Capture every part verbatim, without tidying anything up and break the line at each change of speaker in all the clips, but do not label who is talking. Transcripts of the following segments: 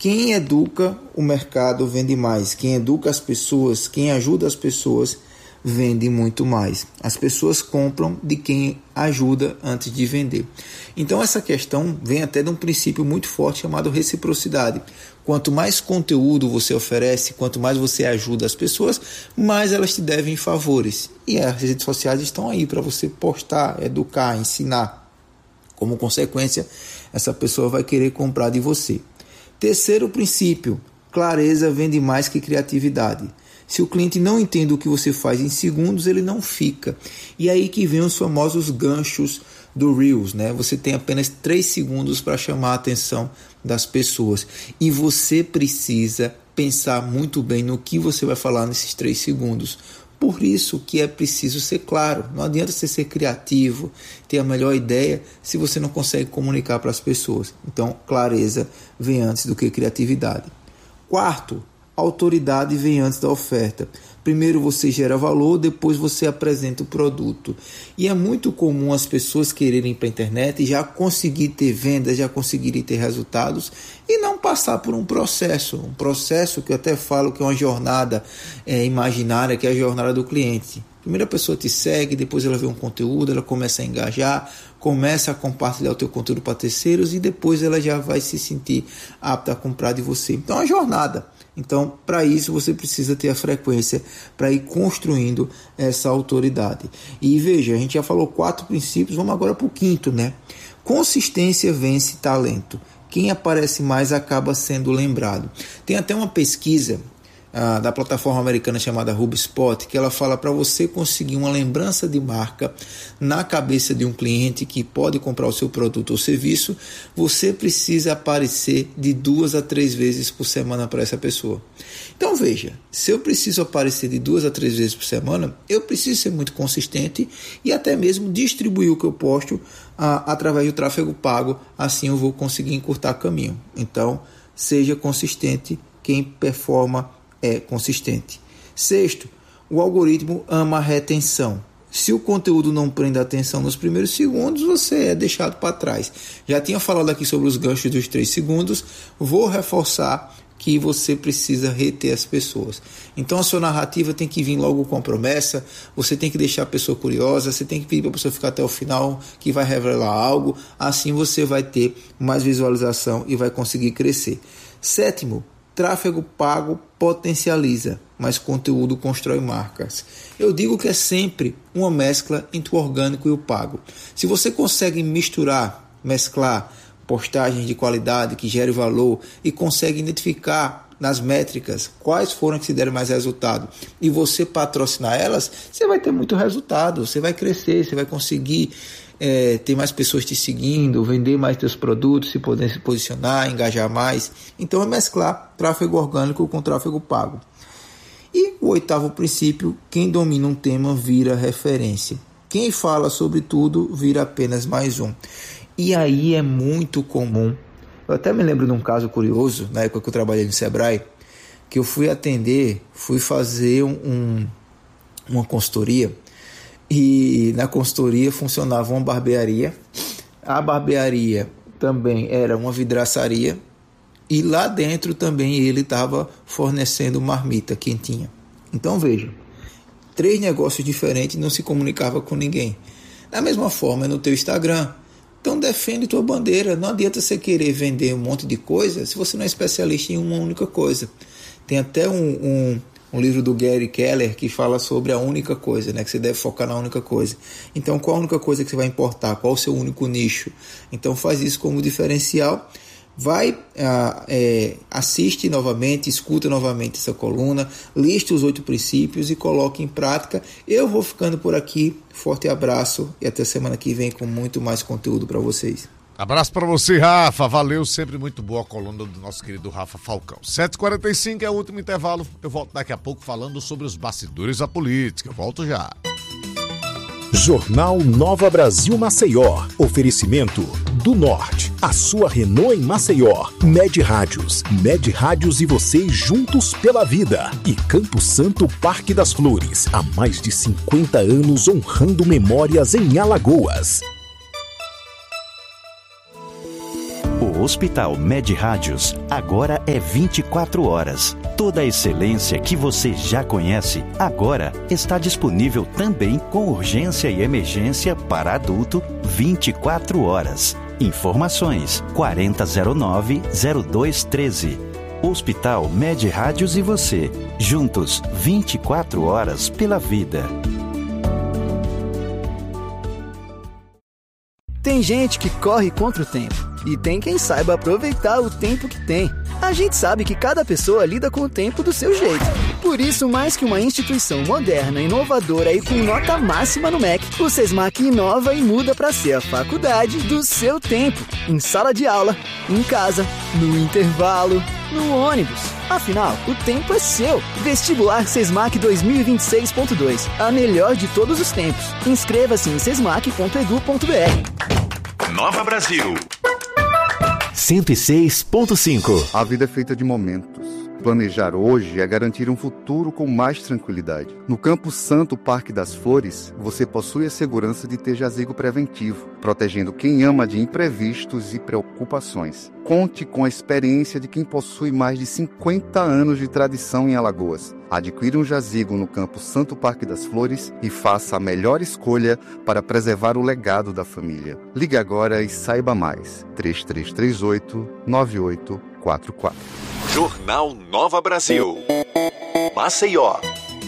Quem educa o mercado vende mais. Quem educa as pessoas, quem ajuda as pessoas, vende muito mais. As pessoas compram de quem ajuda antes de vender. Então essa questão vem até de um princípio muito forte chamado reciprocidade. Quanto mais conteúdo você oferece, quanto mais você ajuda as pessoas, mais elas te devem favores. E as redes sociais estão aí para você postar, educar, ensinar. Como consequência, essa pessoa vai querer comprar de você. Terceiro princípio, clareza vende mais que criatividade. Se o cliente não entende o que você faz em segundos, ele não fica. E aí que vem os famosos ganchos do Reels, né? Você tem apenas três segundos para chamar a atenção das pessoas. E você precisa pensar muito bem no que você vai falar nesses três segundos. Por isso que é preciso ser claro. Não adianta você ser criativo, ter a melhor ideia, se você não consegue comunicar para as pessoas. Então, clareza vem antes do que criatividade. Quarto, autoridade vem antes da oferta. Primeiro você gera valor, depois você apresenta o produto. E é muito comum as pessoas quererem ir para a internet e já conseguir ter vendas, já conseguirem ter resultados e não passar por um processo. Um processo que eu até falo que é uma jornada é, imaginária, que é a jornada do cliente. Primeiro a pessoa te segue, depois ela vê um conteúdo, ela começa a engajar, começa a compartilhar o teu conteúdo para terceiros e depois ela já vai se sentir apta a comprar de você. Então é uma jornada. Então, para isso, você precisa ter a frequência para ir construindo essa autoridade. E veja, a gente já falou quatro princípios, vamos agora para o quinto, né? Consistência vence talento. Quem aparece mais acaba sendo lembrado. Tem até uma pesquisa ah, da plataforma americana chamada HubSpot, que ela fala para você conseguir uma lembrança de marca na cabeça de um cliente que pode comprar o seu produto ou serviço, você precisa aparecer de duas a três vezes por semana para essa pessoa. Então veja, se eu preciso aparecer de duas a três vezes por semana, eu preciso ser muito consistente e até mesmo distribuir o que eu posto ah, através do tráfego pago, assim eu vou conseguir encurtar caminho. Então seja consistente, quem performa é consistente. Sexto, o algoritmo ama a retenção. Se o conteúdo não prende a atenção nos primeiros segundos, você é deixado para trás. Já tinha falado aqui sobre os ganchos dos três segundos, vou reforçar que você precisa reter as pessoas. Então a sua narrativa tem que vir logo com a promessa, você tem que deixar a pessoa curiosa, você tem que pedir para a pessoa ficar até o final, que vai revelar algo, assim você vai ter mais visualização e vai conseguir crescer. Sétimo, tráfego pago potencializa, mas conteúdo constrói marcas. Eu digo que é sempre uma mescla entre o orgânico e o pago. Se você consegue misturar, mesclar postagens de qualidade que gerem valor e consegue identificar nas métricas quais foram que se deram mais resultado e você patrocinar elas, você vai ter muito resultado, você vai crescer, você vai conseguir É, ter mais pessoas te seguindo, vender mais teus produtos, se poder se posicionar, engajar mais. Então é mesclar tráfego orgânico com tráfego pago. E o oitavo princípio, quem domina um tema vira referência. Quem fala sobre tudo vira apenas mais um. E aí é muito comum. Eu até me lembro de um caso curioso, na época que eu trabalhei no Sebrae, que eu fui atender, fui fazer um, uma consultoria. E na consultoria funcionava uma barbearia, a barbearia também era uma vidraçaria e lá dentro também ele estava fornecendo marmita quentinha. Então veja, três negócios diferentes, não se comunicava com ninguém. Da mesma forma no teu Instagram. Então defende tua bandeira, não adianta você querer vender um monte de coisa se você não é especialista em uma única coisa. Tem até um... um um livro do Gary Keller que fala sobre a única coisa, né? Que você deve focar na única coisa. Então, qual a única coisa que você vai importar? Qual o seu único nicho? Então, faz isso como diferencial. Vai, ah, é, assiste novamente, escuta novamente essa coluna, liste os oito princípios e coloque em prática. Eu vou ficando por aqui. Forte abraço e até semana que vem com muito mais conteúdo para vocês.
Abraço para você, Rafa. Valeu, sempre muito boa a coluna do nosso querido Rafa Falcão. sete e quarenta e cinco é o último intervalo. Eu volto daqui a pouco falando sobre os bastidores da política. Eu volto já.
Jornal Nova Brasil Maceió. Oferecimento do Norte. A sua Renault em Maceió. Med Rádios. Med Rádios e você juntos pela vida. E Campo Santo Parque das Flores. Há mais de cinquenta anos honrando memórias em Alagoas. O
Hospital Med Rádios, agora é vinte e quatro horas. Toda a excelência que você já conhece, agora está disponível também com urgência e emergência para adulto, vinte e quatro horas. Informações quarenta zero nove zero dois treze. Hospital Med Rádios e você, juntos vinte e quatro horas pela vida.
Tem gente que corre contra o tempo e tem quem saiba aproveitar o tempo que tem. A gente sabe que cada pessoa lida com o tempo do seu jeito. Por isso, mais que uma instituição moderna, inovadora e com nota máxima no M E C, o SESMAC inova e muda para ser a faculdade do seu tempo. Em sala de aula, em casa, no intervalo, no ônibus. Afinal, o tempo é seu. Vestibular SESMAC dois mil e vinte e seis ponto dois. A melhor de todos os tempos. Inscreva-se em sesmac ponto edu ponto br.
Nova Brasil.
cento e seis ponto cinco.
A vida é feita de momentos. Planejar hoje é garantir um futuro com mais tranquilidade. No Campo Santo Parque das Flores, você possui a segurança de ter jazigo preventivo, protegendo quem ama de imprevistos e preocupações. Conte com a experiência de quem possui mais de cinquenta anos de tradição em Alagoas. Adquira um jazigo no Campo Santo Parque das Flores e faça a melhor escolha para preservar o legado da família. Ligue agora e saiba mais. três três três oito, nove oito quatro quatro.
Jornal Nova Brasil. Maceió.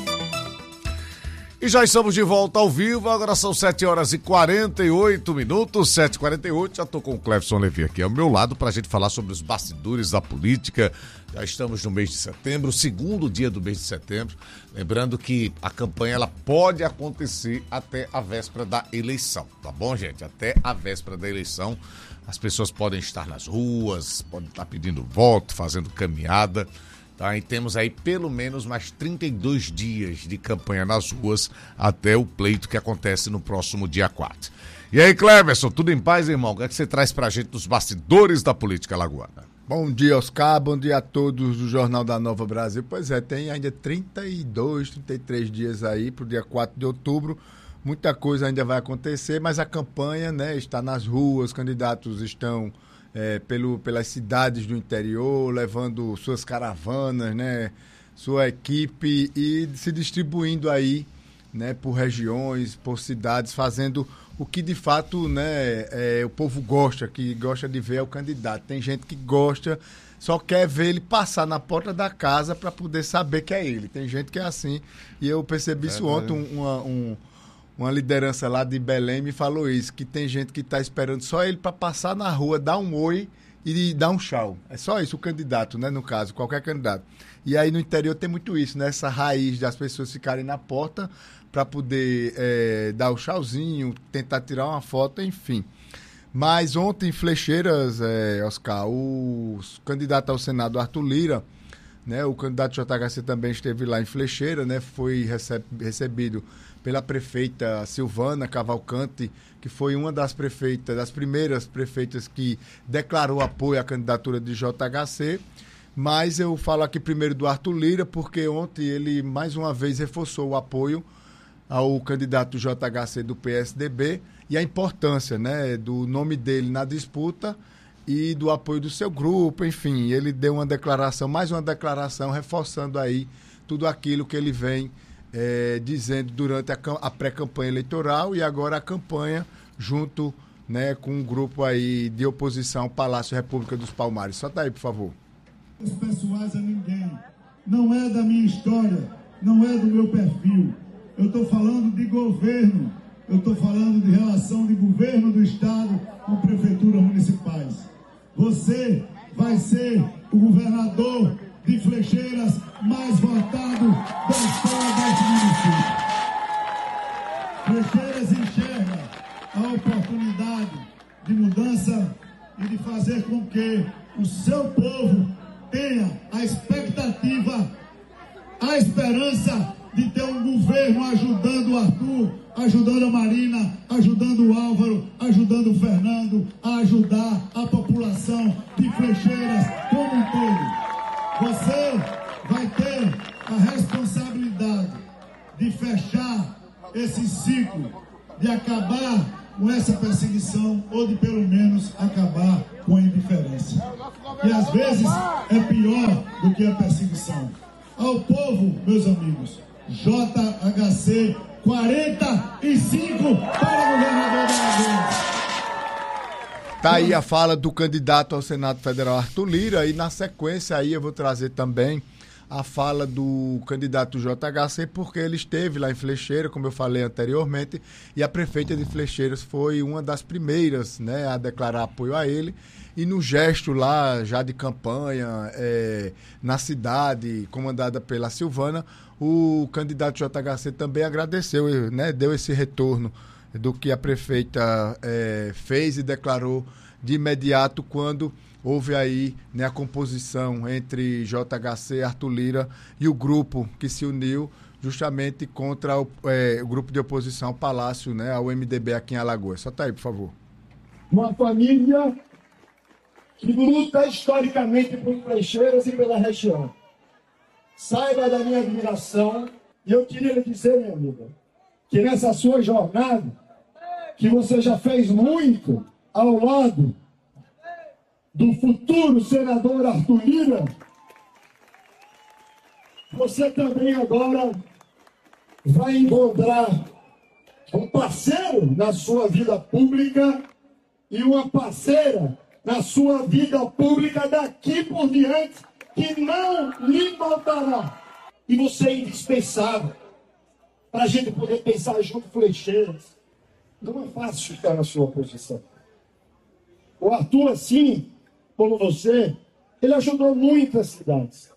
E já estamos de volta ao vivo, agora são sete horas e quarenta e oito minutos, sete e quarenta e oito, já estou com o Clefson Levi aqui ao meu lado para a gente falar sobre os bastidores da política. Já estamos no mês de setembro, segundo dia do mês de setembro, lembrando que a campanha ela pode acontecer até a véspera da eleição, tá bom, gente? Até a véspera da eleição, as pessoas podem estar nas ruas, podem estar pedindo voto, fazendo caminhada. Tá, e temos aí pelo menos mais trinta e dois dias de campanha nas ruas até o pleito que acontece no próximo dia quatro. E aí, Cleverson, tudo em paz, irmão? O que é que você traz pra gente dos bastidores da política alagoana?
Bom dia, Oscar, bom dia a todos do Jornal da Nova Brasil. Pois é, tem ainda trinta e dois, trinta e três dias aí pro dia quatro de outubro. Muita coisa ainda vai acontecer, mas a campanha, né, está nas ruas, os candidatos estão... É, pelo, pelas cidades do interior, levando suas caravanas, né, sua equipe e se distribuindo aí, né, por regiões, por cidades, fazendo o que de fato, né, é, o povo gosta, que gosta de ver é o candidato. Tem gente que gosta, só quer ver ele passar na porta da casa para poder saber que é ele. Tem gente que é assim, e eu percebi é, isso ontem, um, uma, um Uma liderança lá de Belém me falou isso, que tem gente que está esperando só ele para passar na rua, dar um oi e dar um tchau. É só isso, o candidato, né, no caso, qualquer candidato. E aí no interior tem muito isso, né, essa raiz das pessoas ficarem na porta para poder é, dar o tchauzinho, tentar tirar uma foto, enfim. Mas ontem em Flecheiras, é, Oscar, o candidato ao Senado, Arthur Lira, né, o candidato J H C também esteve lá em Flecheira, né, foi receb- recebido pela prefeita Silvana Cavalcante, que foi uma das prefeitas, das primeiras prefeitas que declarou apoio à candidatura de J H C. Mas eu falo aqui primeiro do Arthur Lira, porque ontem ele mais uma vez reforçou o apoio ao candidato J H C do P S D B e a importância, né, do nome dele na disputa e do apoio do seu grupo, enfim, ele deu uma declaração, mais uma declaração, reforçando aí tudo aquilo que ele vem é, dizendo durante a, a pré-campanha eleitoral e agora a campanha junto, né, com um grupo aí de oposição ao Palácio República dos Palmares. Solta aí, por favor.
Os pessoais a ninguém, não é da minha história, não é do meu perfil. Eu estou falando de governo, eu estou falando de relação de governo do Estado com prefeituras municipais. Você vai ser o governador de Flecheiras mais votado da história desse município. Flecheiras enxerga a oportunidade de mudança e de fazer com que o seu povo tenha a expectativa, a esperança de ter um governo ajudando o Arthur, ajudando a Marina, ajudando o Álvaro, ajudando o Fernando, a ajudar a população de Flecheiras como um todo. Você vai ter a responsabilidade de fechar esse ciclo, de acabar com essa perseguição ou de pelo menos acabar com a indiferença. E às vezes é pior do que a perseguição. Ao povo, meus amigos, J H C quarenta e cinco para governador da Alagoas.
Tá aí a fala do candidato ao Senado Federal, Arthur Lira, e na sequência aí eu vou trazer também a fala do candidato J H C, porque ele esteve lá em Flecheira, como eu falei anteriormente, e a prefeita de Flecheiras foi uma das primeiras, né, a declarar apoio a ele, e no gesto lá, já de campanha, é, na cidade, comandada pela Silvana, o candidato J H C também agradeceu, né, deu esse retorno do que a prefeita é, fez e declarou de imediato quando houve aí, né, a composição entre J H C, Arthur Lira e o grupo que se uniu justamente contra o, é, o grupo de oposição ao Palácio, né, ao M D B aqui em Alagoas. Só tá aí, por favor.
Uma família que luta historicamente por Flecheiras e pela região. Saiba da minha admiração, e eu queria lhe dizer, minha amiga, que nessa sua jornada, que você já fez muito ao lado do futuro senador Arthur Lira, você também agora vai encontrar um parceiro na sua vida pública e uma parceira na sua vida pública daqui por diante, que não lhe faltará. E você é indispensável para a gente poder pensar junto Flecheiras. Não é fácil ficar na sua posição. O Arthur, assim como você, ele ajudou muitas cidades.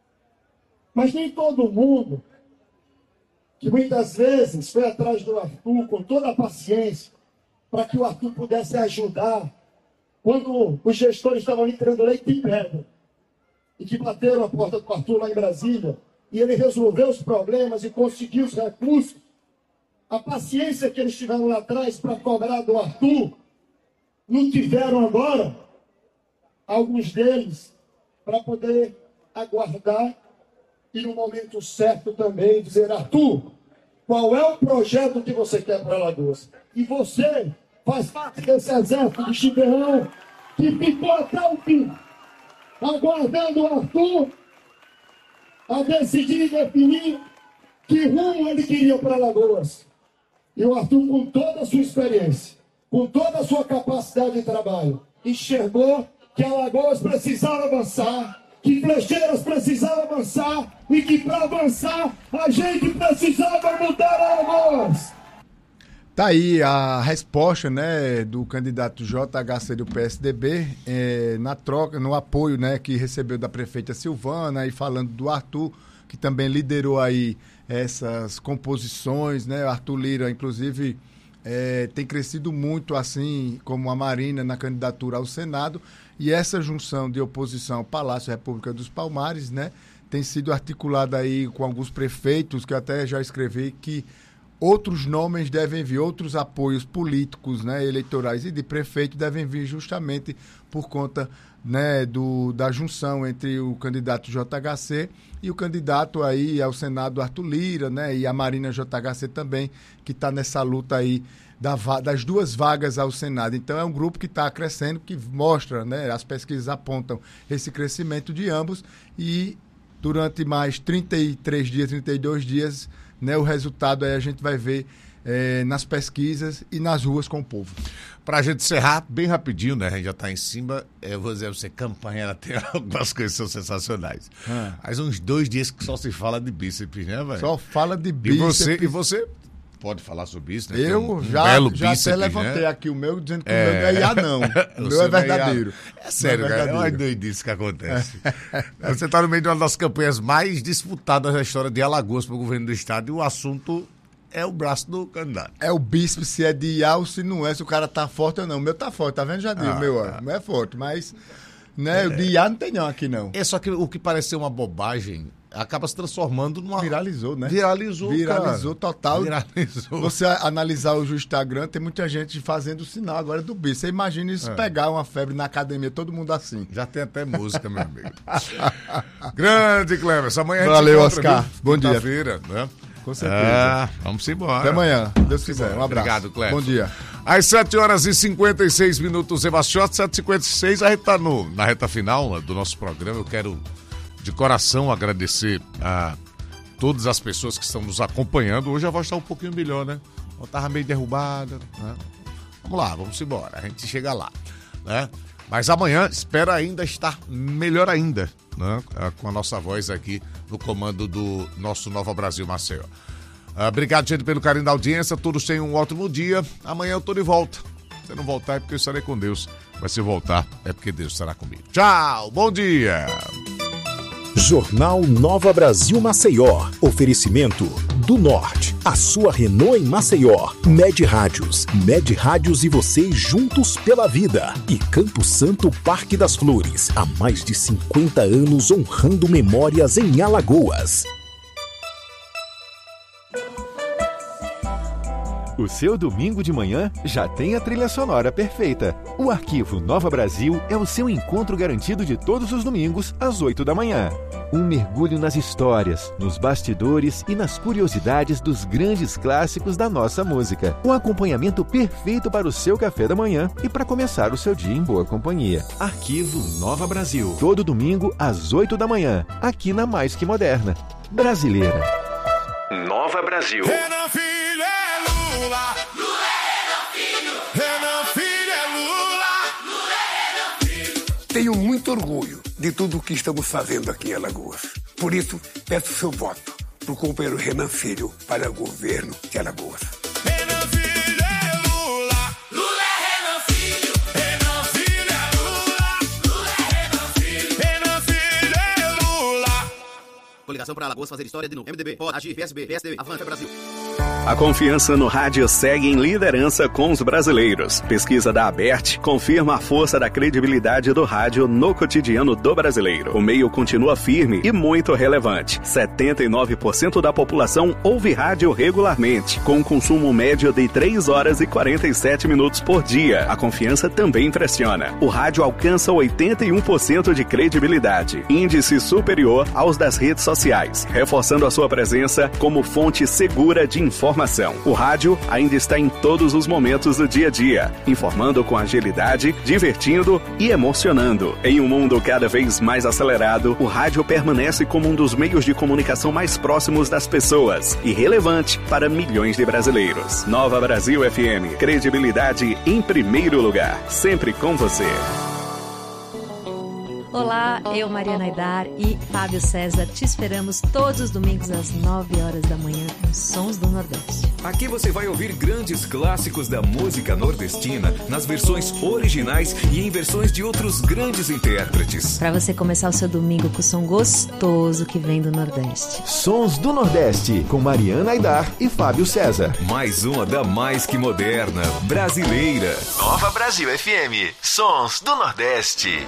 Mas nem todo mundo, que muitas vezes foi atrás do Arthur com toda a paciência, para que o Arthur pudesse ajudar, quando os gestores estavam entrando leite e pedra, e que bateram a porta do Arthur lá em Brasília, e ele resolveu os problemas e conseguiu os recursos, a paciência que eles tiveram lá atrás para cobrar do Arthur, não tiveram agora, alguns deles, para poder aguardar e no momento certo também dizer: Arthur, qual é o projeto que você quer para Alagoas? E você faz parte desse exército de chiberrão que ficou até o fim, aguardando o Arthur a decidir e definir que rumo ele queria para Alagoas. E o Arthur, com toda a sua experiência, com toda a sua capacidade de trabalho, enxergou que Alagoas precisava avançar, que Flecheiras precisava avançar e que para avançar a gente precisava mudar Alagoas.
Tá aí a resposta, né, do candidato J H C do P S D B, é, na troca, no apoio, né, que recebeu da prefeita Silvana, e falando do Arthur, que também liderou aí essas composições, né, Arthur Lira, inclusive, é, tem crescido muito, assim como a Marina, na candidatura ao Senado, e essa junção de oposição ao Palácio República dos Palmares, né, tem sido articulada aí com alguns prefeitos, que eu até já escrevi, que outros nomes devem vir, outros apoios políticos, né, eleitorais e de prefeito devem vir justamente por conta, né, do, da junção entre o candidato J H C e o candidato aí ao Senado Arthur Lira, né, e a Marina J H C também, que está nessa luta aí da, das duas vagas ao Senado. Então é um grupo que está crescendo, que mostra, né, as pesquisas apontam esse crescimento de ambos, e durante mais trinta e três dias, trinta e dois dias, né, o resultado aí a gente vai ver é, nas pesquisas e nas ruas com o povo.
Para a gente encerrar, bem rapidinho, né? A gente já está em cima. Eu vou dizer você, campanha, ela tem algumas coisas que são sensacionais. Ah. Faz uns dois dias que só se fala de bíceps, né, velho?
Só fala de bíceps.
E você, e você pode falar sobre isso, né?
Eu um, já, um belo já bíceps, até levantei, né, aqui o meu, dizendo que é... o meu não é I A, não. O meu é verdadeiro.
É, é sério, é cara. Olha a doidice que acontece. Você está no meio de uma das campanhas mais disputadas da história de Alagoas para o governo do estado, e o assunto é o braço do candidato.
É o bíceps, se é de I A ou se não é, se o cara tá forte ou não. O meu tá forte, tá vendo, Jadir? Ah, o meu, ah. meu é forte, mas né, é. o de I A não tem não aqui, não.
É só que o que parece ser uma bobagem acaba se transformando numa...
Viralizou, né?
Viralizou,
Viralizou
cara.
total.
Viralizou.
Você analisar o Instagram, tem muita gente fazendo o sinal agora do bíceps. Você imagina isso, é. pegar uma febre na academia, todo mundo assim.
Já tem até música, meu amigo. Grande, Cleverson. Amanhã
Valeu,
a gente
Oscar. Bom dia.
Feira, né?
Com certeza.
Ah, vamos embora.
Até amanhã, Deus quiser. Um abraço.
Obrigado, Cleverson.
Bom dia.
Às sete horas e cinquenta e seis minutos, Eva Shot, sete e cinquenta e seis, a gente tá no, na reta final do nosso programa. Eu quero, de coração, agradecer a todas as pessoas que estão nos acompanhando. Hoje a voz está um pouquinho melhor, né? Eu tava meio derrubada, né? Vamos lá, vamos embora, a gente chega lá, né? Mas amanhã espera ainda estar melhor ainda, né? Com a nossa voz aqui no comando do nosso Nova Brasil Maceió. Uh, obrigado, gente, pelo carinho da audiência. Todos tenham um ótimo dia. Amanhã eu tô de volta. Se não voltar é porque eu estarei com Deus. Mas se voltar é porque Deus estará comigo. Tchau, bom dia.
Jornal Nova Brasil Maceió. Oferecimento do Norte. A sua Renault em Maceió. Med Rádios. Med Rádios e você juntos pela vida. E Campo Santo Parque das Flores. Há mais de cinquenta anos honrando memórias em Alagoas.
O seu domingo de manhã já tem a trilha sonora perfeita. O Arquivo Nova Brasil é o seu encontro garantido de todos os domingos, às oito da manhã. Um mergulho nas histórias, nos bastidores e nas curiosidades dos grandes clássicos da nossa música. Um acompanhamento perfeito para o seu café da manhã e para começar o seu dia em boa companhia. Arquivo Nova Brasil. Todo domingo, às oito da manhã, aqui na Mais Que Moderna. Brasileira.
Nova Brasil.
Renan Filho é Lula. Lula é Renan Filho. Renan Filho é Lula. Lula é Renan Filho.
Tenho muito orgulho de tudo o que estamos fazendo aqui em Alagoas. Por isso, peço seu voto para o companheiro Renan Filho para o governo de Alagoas.
Renan Filho é Lula. Lula é Renan Filho. Renan Filho é Lula. Lula é Renan Filho. Renan Filho é Lula.
Coligação para Alagoas fazer história de novo. M D B, pode agir, P S B, P S D B, Avança Brasil.
A confiança no rádio segue em liderança com os brasileiros. Pesquisa da Abert confirma a força da credibilidade do rádio no cotidiano do brasileiro. O meio continua firme e muito relevante. setenta e nove por cento da população ouve rádio regularmente, com um consumo médio de três horas e quarenta e sete minutos por dia. A confiança também impressiona. O rádio alcança oitenta e um por cento de credibilidade, índice superior aos das redes sociais, reforçando a sua presença como fonte segura de informação. O rádio ainda está em todos os momentos do dia a dia, informando com agilidade, divertindo e emocionando. Em um mundo cada vez mais acelerado, o rádio permanece como um dos meios de comunicação mais próximos das pessoas e relevante para milhões de brasileiros. Nova Brasil F M, credibilidade em primeiro lugar, sempre com você.
Olá, eu, Mariana Aidar e Fábio César te esperamos todos os domingos às nove horas da manhã nos Sons do Nordeste.
Aqui você vai ouvir grandes clássicos da música nordestina nas versões originais e em versões de outros grandes intérpretes.
Para você começar o seu domingo com o som gostoso que vem do Nordeste.
Sons do Nordeste, com Mariana Aidar e Fábio César.
Mais uma da Mais Que Moderna, brasileira.
Nova Brasil F M, Sons do Nordeste.